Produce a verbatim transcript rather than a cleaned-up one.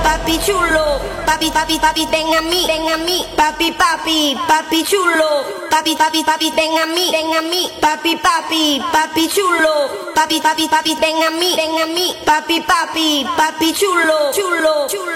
papi chulo, papi, papi, papi, ven a mí, ven a mí, papi, papi, papi chulo, papi, papi, papi, ven a mí, ven a mí, papi, papi, papi chulo, papi, papi, papi, ven a mí, ven a mí, papi, papi, papi chulo, chulo, chulo.